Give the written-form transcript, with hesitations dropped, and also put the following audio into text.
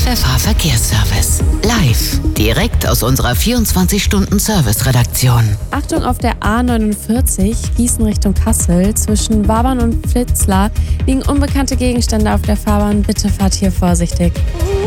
FFH Verkehrsservice. Live, direkt aus unserer 24-Stunden-Service-Redaktion. Achtung, auf der A49 Gießen Richtung Kassel zwischen Wabern und Pfitzlar liegen unbekannte Gegenstände auf der Fahrbahn. Bitte fahrt hier vorsichtig.